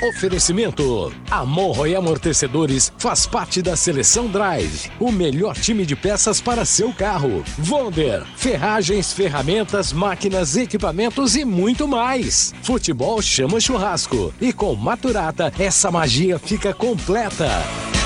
Oferecimento. A Monroe Amortecedores faz parte da Seleção Drive, o melhor time de peças para seu carro. Wonder, ferragens, ferramentas, máquinas, equipamentos e muito mais. Futebol chama churrasco. E com Maturata, essa magia fica completa.